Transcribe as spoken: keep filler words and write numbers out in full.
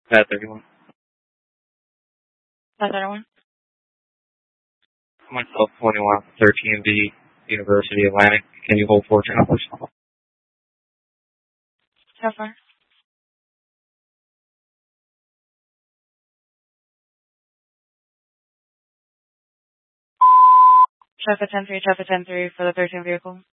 Pad thirty-one. Pad thirty-one. Myself, twenty-one, thirteen B, University Atlantic. Can you hold four choppers? How far? Traffic ten three, traffic ten three for the thirteen vehicle.